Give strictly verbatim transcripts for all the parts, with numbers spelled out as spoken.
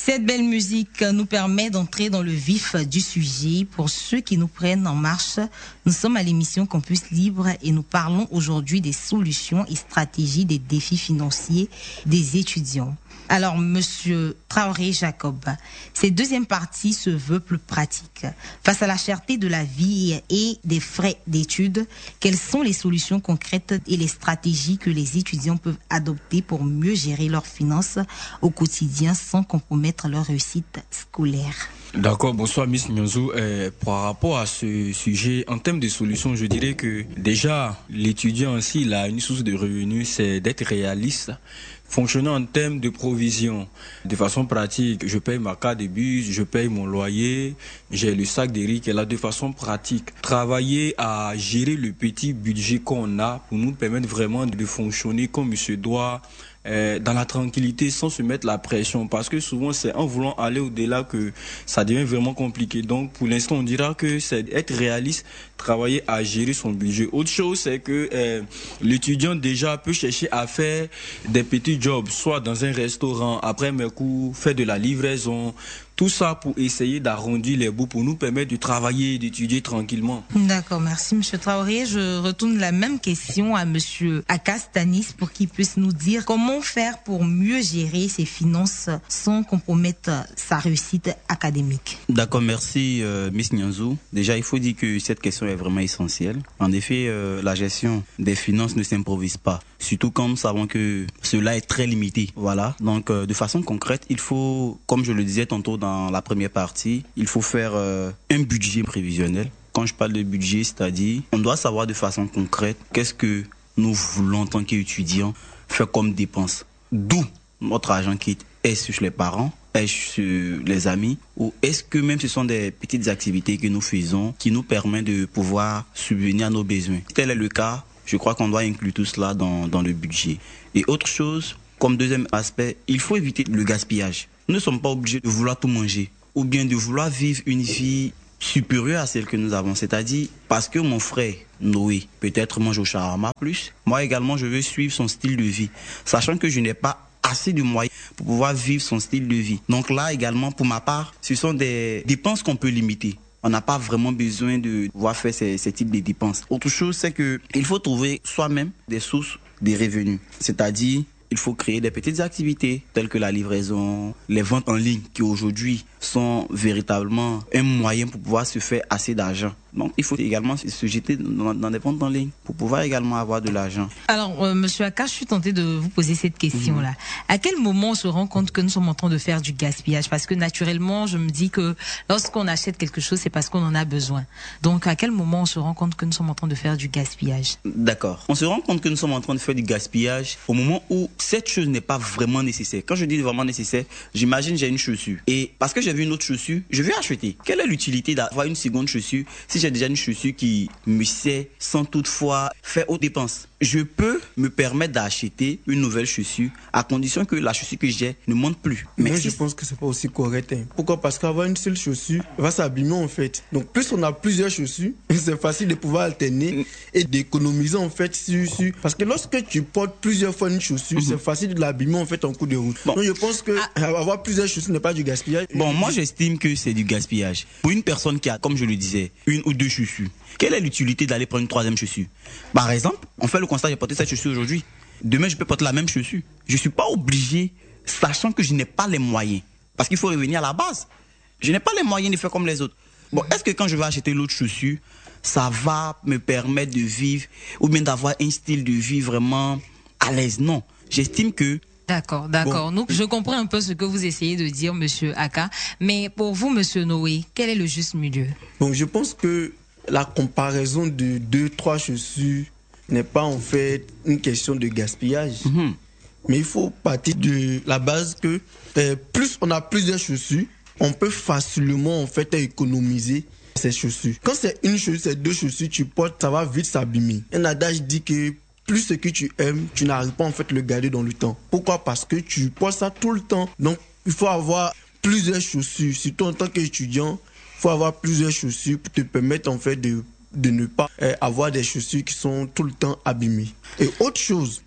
Cette belle musique nous permet d'entrer dans le vif du sujet. Pour ceux qui nous prennent en marche, nous sommes à l'émission Campus Libre et nous parlons aujourd'hui des solutions et stratégies des défis financiers des étudiants. Alors, Monsieur Traoré Jacob, cette deuxième partie se veut plus pratique. Face à la cherté de la vie et des frais d'études, quelles sont les solutions concrètes et les stratégies que les étudiants peuvent adopter pour mieux gérer leurs finances au quotidien sans compromettre leur réussite scolaire? D'accord, bonsoir Miss Nyonzou. Euh, par rapport à ce sujet, en termes de solutions, je dirais que déjà, l'étudiant aussi, il a une source de revenus, c'est d'être réaliste. Fonctionner en termes de provision, de façon pratique, je paye ma carte de bus, je paye mon loyer, j'ai le sac de riz qui est là de façon pratique. Travailler à gérer le petit budget qu'on a pour nous permettre vraiment de fonctionner comme il se doit, euh, dans la tranquillité, sans se mettre la pression. Parce que souvent, c'est en voulant aller au-delà que ça devient vraiment compliqué. Donc, pour l'instant, on dira que c'est être réaliste, travailler à gérer son budget. Autre chose, c'est que euh, l'étudiant déjà peut chercher à faire des petits jobs, soit dans un restaurant, après mes cours, faire de la livraison. Tout ça pour essayer d'arrondir les bouts, pour nous permettre de travailler et d'étudier tranquillement. D'accord, merci Monsieur Traoré. Je retourne la même question à Monsieur Akastanis pour qu'il puisse nous dire comment faire pour mieux gérer ses finances sans compromettre sa réussite académique. D'accord, merci euh, Miss Nyonzou. Déjà, il faut dire que cette question est vraiment essentielle. En effet, euh, la gestion des finances ne s'improvise pas. Surtout quand nous savons que cela est très limité. Voilà. Donc, euh, de façon concrète, il faut, comme je le disais tantôt dans Dans la première partie, il faut faire euh, un budget prévisionnel. Quand je parle de budget, c'est-à-dire, on doit savoir de façon concrète qu'est-ce que nous voulons en tant qu'étudiants faire comme dépenses. D'où notre argent qui est sur les parents, est sur les amis, ou est-ce que même ce sont des petites activités que nous faisons qui nous permettent de pouvoir subvenir à nos besoins. Si tel est le cas, je crois qu'on doit inclure tout cela dans, dans le budget. Et autre chose, comme deuxième aspect, il faut éviter le gaspillage. Nous ne sommes pas obligés de vouloir tout manger ou bien de vouloir vivre une vie supérieure à celle que nous avons. C'est-à-dire, parce que mon frère Noé peut-être mange au shawarma plus, moi également je veux suivre son style de vie, sachant que je n'ai pas assez de moyens pour pouvoir vivre son style de vie. Donc là également, pour ma part, ce sont des dépenses qu'on peut limiter. On n'a pas vraiment besoin de pouvoir faire ces, ces types de dépenses. Autre chose, c'est que il faut trouver soi-même des sources de revenus. C'est-à-dire, il faut créer des petites activités telles que la livraison, les ventes en ligne qui aujourd'hui sont véritablement un moyen pour pouvoir se faire assez d'argent. Donc il faut également se jeter dans, dans des ventes en ligne pour pouvoir également avoir de l'argent. Alors euh, Monsieur Aka, je suis tentée de vous poser cette question-là. Mmh. À quel moment on se rend compte que nous sommes en train de faire du gaspillage? Parce que naturellement, je me dis que lorsqu'on achète quelque chose, c'est parce qu'on en a besoin. Donc à quel moment on se rend compte que nous sommes en train de faire du gaspillage? D'accord. On se rend compte que nous sommes en train de faire du gaspillage au moment où cette chose n'est pas vraiment nécessaire. Quand je dis vraiment nécessaire, j'imagine j'ai une chaussure. Et parce que j'ai vu une autre chaussure, je vais acheter. Quelle est l'utilité d'avoir une seconde chaussure si j'ai déjà une chaussure qui me sert sans toutefois faire haute dépense? Je peux me permettre d'acheter une nouvelle chaussure à condition que la chaussure que j'ai ne monte plus. Mais moi, si je pense que c'est pas aussi correct. Hein. Pourquoi? Parce qu'avoir une seule chaussure va s'abîmer en fait. Donc plus on a plusieurs chaussures, c'est facile de pouvoir alterner et d'économiser en fait sur, sur... Parce que lorsque tu portes plusieurs fois une chaussure, mm-hmm. c'est facile de l'abîmer en fait en cours de route. Bon. Donc je pense que ah. avoir plusieurs chaussures n'est pas du gaspillage. Bon, moi j'estime que c'est du gaspillage. Pour une personne qui a, comme je le disais, une ou deux chaussures, quelle est l'utilité d'aller prendre une troisième chaussure? Par exemple, on fait le constat, j'ai porté cette chaussure aujourd'hui. Demain, je peux porter la même chaussure. Je ne suis pas obligé, sachant que je n'ai pas les moyens. Parce qu'il faut revenir à la base. Je n'ai pas les moyens de faire comme les autres. Bon, est-ce que quand je vais acheter l'autre chaussure, ça va me permettre de vivre ou bien d'avoir un style de vie vraiment à l'aise? Non. J'estime que D'accord, d'accord. Bon. Donc, je comprends un peu ce que vous essayez de dire, Monsieur Aka. Mais pour vous, Monsieur Noé, quel est le juste milieu? Bon, je pense que la comparaison de deux, trois chaussures n'est pas en fait une question de gaspillage. Mm-hmm. Mais il faut partir de la base que euh, plus on a plusieurs chaussures, on peut facilement en fait économiser ces chaussures. Quand c'est une chaussure, c'est deux chaussures, tu portes, ça va vite s'abîmer. Un adage dit que plus ce que tu aimes, tu n'arrives pas en fait le garder dans le temps. Pourquoi? Parce que tu portes ça tout le temps. Donc il faut avoir plusieurs chaussures, surtout en tant qu'étudiant. Il faut avoir plusieurs chaussures pour te permettre en fait de, de ne pas euh, avoir des chaussures qui sont tout le temps abîmées. Et autre chose,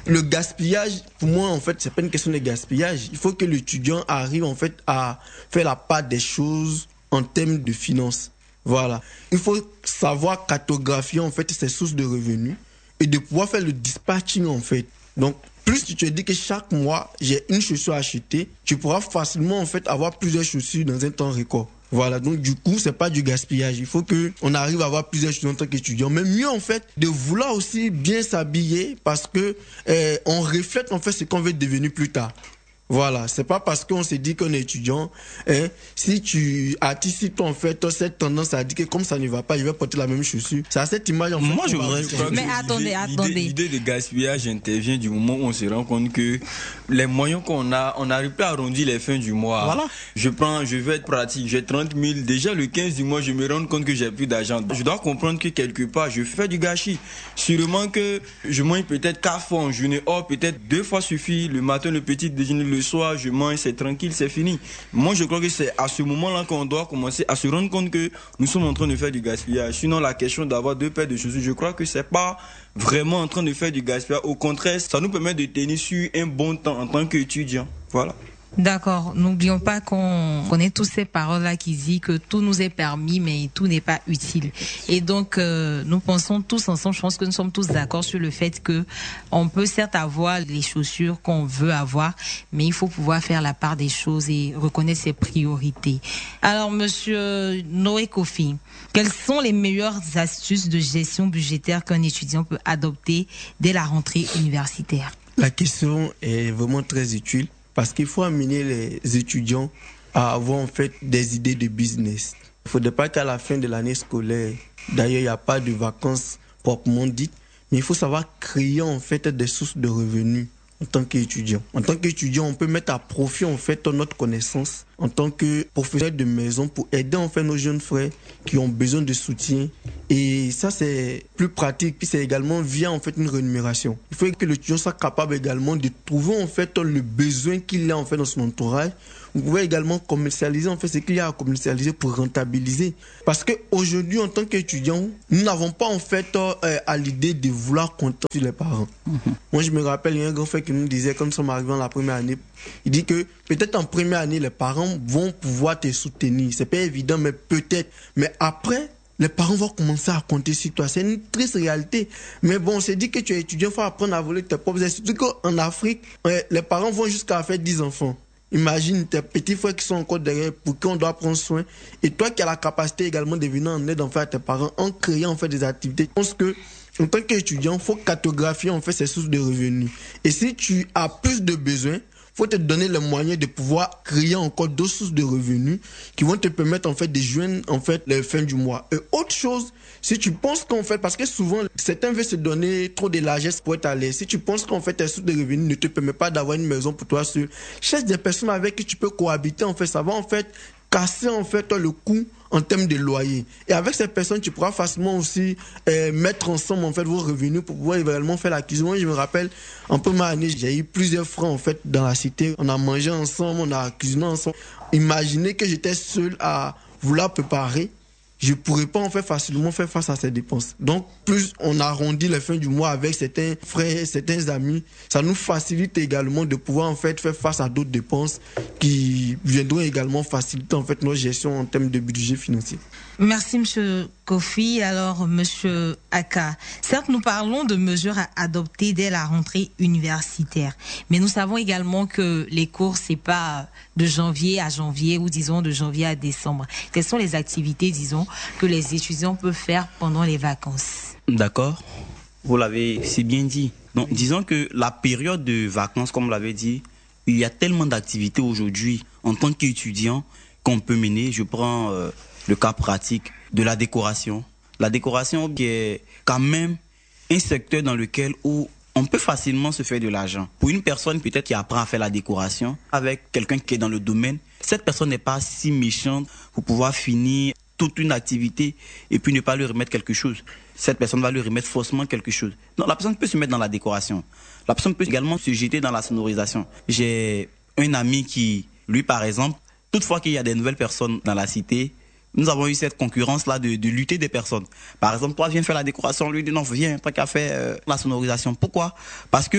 le gaspillage, pour moi, en fait, c'est pas une question de gaspillage. Il faut que l'étudiant arrive, en fait, à faire la part des choses en termes de finances. Voilà. Il faut savoir cartographier, en fait, ses sources de revenus et de pouvoir faire le dispatching, en fait. Donc, plus tu te dis que chaque mois, j'ai une chaussure à acheter, tu pourras facilement, en fait, avoir plusieurs chaussures dans un temps record. Voilà, donc du coup, c'est pas du gaspillage. Il faut que on arrive à avoir plusieurs choses en tant qu'étudiant. Mais mieux, en fait, de vouloir aussi bien s'habiller parce que euh, on reflète, en fait, ce qu'on veut devenir plus tard. Voilà, c'est pas parce qu'on s'est dit qu'on est étudiant, hein, si tu anticipes en fait cette tendance à dire que comme ça ne va pas, je vais porter la même chaussure. C'est à cette image en fait. Moi je voudrais. Mais attendez, l'idée, attendez. L'idée de gaspillage intervient du moment où on se rend compte que les moyens qu'on a, on n'arrive pas à arrondir les fins du mois. Voilà. Je prends, je vais être pratique, j'ai trente mille. Déjà le quinze du mois, je me rends compte que j'ai plus d'argent. Je dois comprendre que quelque part, je fais du gâchis. Sûrement que je mange peut-être quatre fois en journée. Or, peut-être deux fois suffit. Le matin, le petit déjeuner, le soir, je mange, c'est tranquille, c'est fini. Moi, je crois que c'est à ce moment-là qu'on doit commencer à se rendre compte que nous sommes en train de faire du gaspillage. Sinon, la question d'avoir deux paires de chaussures, je crois que c'est pas vraiment en train de faire du gaspillage. Au contraire, ça nous permet de tenir sur un bon temps en tant qu'étudiant. Voilà. D'accord. N'oublions pas qu'on connaît tous ces paroles-là qui disent que tout nous est permis, mais tout n'est pas utile. Et donc, euh, nous pensons tous ensemble, je pense que nous sommes tous d'accord sur le fait que on peut certes avoir les chaussures qu'on veut avoir, mais il faut pouvoir faire la part des choses et reconnaître ses priorités. Alors, monsieur Noé Kofi, quelles sont les meilleures astuces de gestion budgétaire qu'un étudiant peut adopter dès la rentrée universitaire? La question est vraiment très utile. Parce qu'il faut amener les étudiants à avoir en fait des idées de business. Il ne faudrait pas qu'à la fin de l'année scolaire, d'ailleurs il n'y a pas de vacances proprement dites, mais il faut savoir créer en fait des sources de revenus en tant qu'étudiant. En tant qu'étudiant, on peut mettre à profit en fait notre connaissance en tant que professeur de maison pour aider en fait nos jeunes frères qui ont besoin de soutien. Et ça c'est plus pratique. Puis c'est également via en fait une rémunération. Il faut que l'étudiant soit capable également de trouver en fait le besoin qu'il a en fait dans son entourage. Vous pouvez également commercialiser en fait ce qu'il y a à commercialiser pour rentabiliser. Parce que aujourd'hui en tant qu'étudiant, nous n'avons pas en fait euh, à l'idée de vouloir compter sur les parents. Mm-hmm. Moi je me rappelle, il y a un grand frère qui nous disait quand nous sommes arrivés en la première année, il dit que peut-être en première année les parents vont pouvoir te soutenir. C'est pas évident, mais peut-être. Mais après, les parents vont commencer à compter sur toi. C'est une triste réalité. Mais bon, on s'est dit que tu es étudiant, il faut apprendre à voler tes propres ailes. Surtout qu'en Afrique, les parents vont jusqu'à faire dix enfants. Imagine tes petits frères qui sont encore derrière pour qui on doit prendre soin. Et toi qui as la capacité également de venir en aide en fait à tes parents en créant en fait des activités. Je pense que en tant qu'étudiant, il faut cartographier en fait ces sources de revenus. Et si tu as plus de besoins, faut te donner les moyens de pouvoir créer encore d'autres sources de revenus qui vont te permettre en fait de joindre en fait les fins du mois. Et autre chose, si tu penses qu'en fait, parce que souvent certains veulent se donner trop de largesse pour être à l'aise. Si tu penses qu'en fait tes sources de revenus ne te permettent pas d'avoir une maison pour toi seul, cherche des personnes avec qui tu peux cohabiter en fait. Ça va en fait casser en fait le coût en termes de loyer. Et avec ces personnes, tu pourras facilement aussi euh, mettre ensemble en fait vos revenus pour pouvoir également faire la cuisine. Moi, je me rappelle, en première année, j'ai eu plusieurs francs en fait dans la cité. On a mangé ensemble, on a cuisiné ensemble. Imaginez que j'étais seul à vouloir préparer. Je pourrais pas en fait facilement faire face à ces dépenses. Donc, plus on arrondit les fins du mois avec certains frères, certains amis, ça nous facilite également de pouvoir en fait faire face à d'autres dépenses qui viendront également faciliter en fait notre gestion en termes de budget financier. Merci Monsieur Kofi. Alors Monsieur Aka, certes nous parlons de mesures à adopter dès la rentrée universitaire, mais nous savons également que les cours c'est pas de janvier à janvier ou disons de janvier à décembre. Quelles sont les activités disons que les étudiants peuvent faire pendant les vacances? D'accord, vous l'avez si bien dit. Donc disons que la période de vacances, comme vous l'avez dit, il y a tellement d'activités aujourd'hui en tant qu'étudiant qu'on peut mener. Je prends euh, le cas pratique de la décoration. La décoration qui est quand même un secteur dans lequel où on peut facilement se faire de l'argent. Pour une personne peut-être qui apprend à faire la décoration avec quelqu'un qui est dans le domaine, cette personne n'est pas si méchante pour pouvoir finir toute une activité et puis ne pas lui remettre quelque chose. Cette personne va lui remettre faussement quelque chose. Donc la personne peut se mettre dans la décoration. La personne peut également se jeter dans la sonorisation. J'ai un ami qui, lui par exemple, toutefois qu'il y a des nouvelles personnes dans la cité, nous avons eu cette concurrence-là de, de lutter des personnes. Par exemple, toi, viens faire la décoration, lui dit non, viens, pas qu'à faire euh, la sonorisation. Pourquoi? Parce que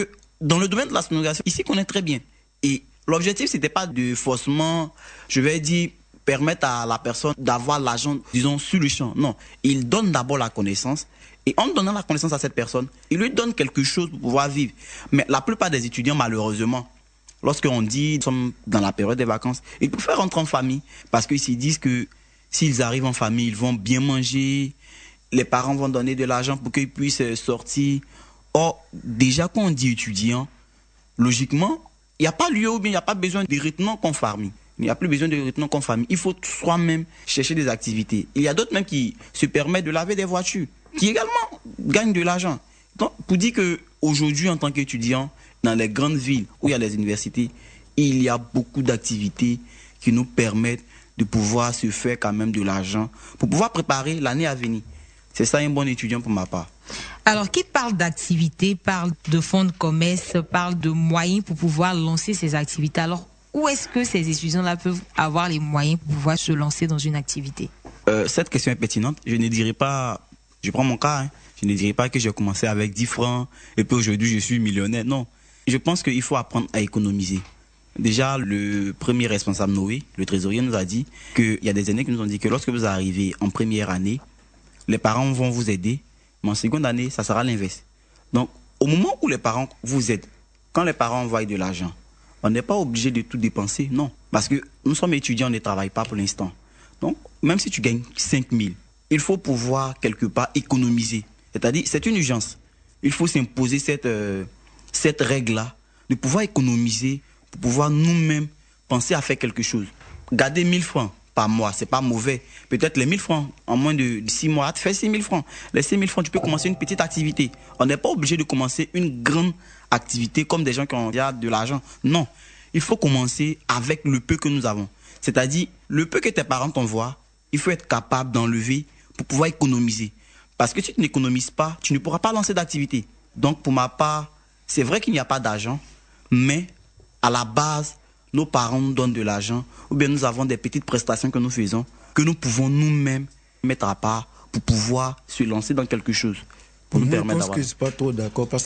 dans le domaine de la sonorisation, ici qu'on est très bien. Et l'objectif, c'était pas de forcément, je vais dire, permettre à la personne d'avoir l'argent, disons, sur le champ. Non, il donne d'abord la connaissance. Et en donnant la connaissance à cette personne, il lui donne quelque chose pour pouvoir vivre. Mais la plupart des étudiants, malheureusement, lorsqu'on dit, nous sommes dans la période des vacances, ils préfèrent rentrer en famille parce qu'ils se disent que s'ils arrivent en famille, ils vont bien manger, les parents vont donner de l'argent pour qu'ils puissent sortir. Or, déjà, quand on dit étudiant, logiquement, il n'y a pas lieu ou bien il n'y a pas besoin de retenant qu'en famille. Il n'y a plus besoin de retenant qu'en famille. Il faut soi-même chercher des activités. Il y a d'autres même qui se permettent de laver des voitures, qui également gagnent de l'argent. Donc, pour dire qu'aujourd'hui, en tant qu'étudiant, dans les grandes villes où il y a les universités, il y a beaucoup d'activités qui nous permettent de pouvoir se faire quand même de l'argent pour pouvoir préparer l'année à venir. C'est ça un bon étudiant pour ma part. Alors, qui parle d'activités, parle de fonds de commerce, parle de moyens pour pouvoir lancer ces activités. Alors, où est-ce que ces étudiants-là peuvent avoir les moyens pour pouvoir se lancer dans une activité? euh, Cette question est pertinente. Je ne dirais pas, je prends mon cas, hein, je ne dirais pas que j'ai commencé avec dix francs et puis aujourd'hui je suis millionnaire. Non, je pense qu'il faut apprendre à économiser. Déjà, le premier responsable Noé, le trésorier, nous a dit qu'il y a des années qui nous ont dit que lorsque vous arrivez en première année, les parents vont vous aider, mais en seconde année, ça sera l'inverse. Donc, au moment où les parents vous aident, quand les parents envoient de l'argent, on n'est pas obligé de tout dépenser, non. Parce que nous sommes étudiants, on ne travaille pas pour l'instant. Donc, même si tu gagnes cinq mille, il faut pouvoir quelque part économiser. C'est-à-dire, c'est une urgence. Il faut s'imposer cette, euh, cette règle-là, de pouvoir économiser, pour pouvoir nous-mêmes penser à faire quelque chose. Garder mille francs par mois, c'est pas mauvais. Peut-être les mille francs, en moins de six mois, tu fais six mille francs. Les six mille francs, tu peux commencer une petite activité. On n'est pas obligé de commencer une grande activité comme des gens qui ont déjà de l'argent. Non, il faut commencer avec le peu que nous avons. C'est-à-dire, le peu que tes parents t'envoient, il faut être capable d'enlever pour pouvoir économiser. Parce que si tu n'économises pas, tu ne pourras pas lancer d'activité. Donc, pour ma part, c'est vrai qu'il n'y a pas d'argent, mais à la base, nos parents nous donnent de l'argent, ou bien nous avons des petites prestations que nous faisons, que nous pouvons nous-mêmes mettre à part pour pouvoir se lancer dans quelque chose, pour nous Moi, permettre je pense d'avoir. que je ne suis pas trop d'accord, parce